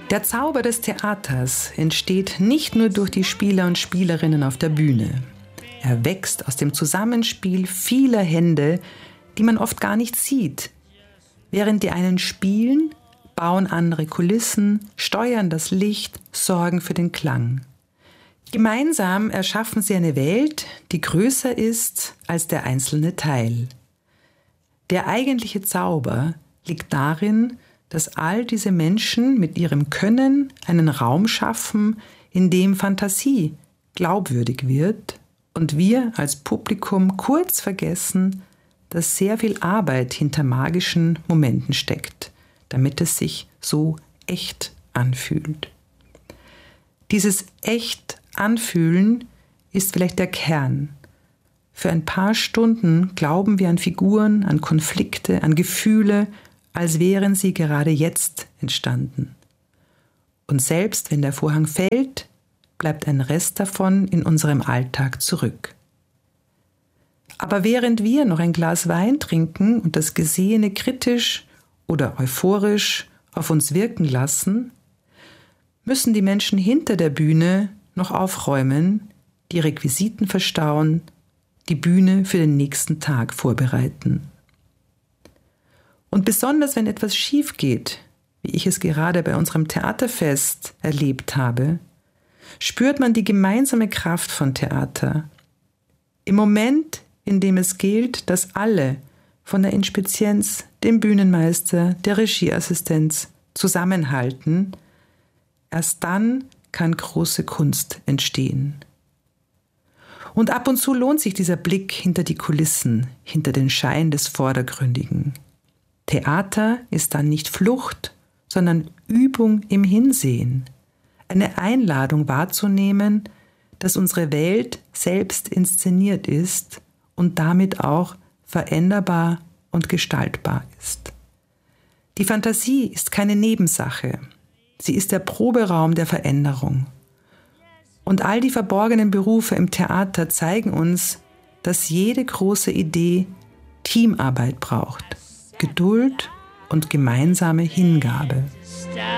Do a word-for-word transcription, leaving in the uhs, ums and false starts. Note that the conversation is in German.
Der Zauber des Theaters entsteht nicht nur durch die Spieler und Spielerinnen auf der Bühne. Er wächst aus dem Zusammenspiel vieler Hände, die man oft gar nicht sieht. Während die einen spielen, bauen andere Kulissen, steuern das Licht, sorgen für den Klang. Gemeinsam erschaffen sie eine Welt, die größer ist als der einzelne Teil. Der eigentliche Zauber liegt darin, dass all diese Menschen mit ihrem Können einen Raum schaffen, in dem Fantasie glaubwürdig wird und wir als Publikum kurz vergessen, dass sehr viel Arbeit hinter magischen Momenten steckt, damit es sich so echt anfühlt. Dieses echt Anfühlen ist vielleicht der Kern. Für ein paar Stunden glauben wir an Figuren, an Konflikte, an Gefühle, als wären sie gerade jetzt entstanden. Und selbst wenn der Vorhang fällt, bleibt ein Rest davon in unserem Alltag zurück. Aber während wir noch ein Glas Wein trinken und das Gesehene kritisch oder euphorisch auf uns wirken lassen, müssen die Menschen hinter der Bühne noch aufräumen, die Requisiten verstauen, die Bühne für den nächsten Tag vorbereiten. Und besonders wenn etwas schief geht, wie ich es gerade bei unserem Theaterfest erlebt habe, spürt man die gemeinsame Kraft von Theater. Im Moment, in dem es gilt, dass alle, von der Inspizienz, dem Bühnenmeister, der Regieassistenz, zusammenhalten, erst dann kann große Kunst entstehen. Und ab und zu lohnt sich dieser Blick hinter die Kulissen, hinter den Schein des Vordergründigen. Theater ist dann nicht Flucht, sondern Übung im Hinsehen. Eine Einladung wahrzunehmen, dass unsere Welt selbst inszeniert ist und damit auch veränderbar und gestaltbar ist. Die Fantasie ist keine Nebensache. Sie ist der Proberaum der Veränderung. Und all die verborgenen Berufe im Theater zeigen uns, dass jede große Idee Teamarbeit braucht, Geduld und gemeinsame Hingabe.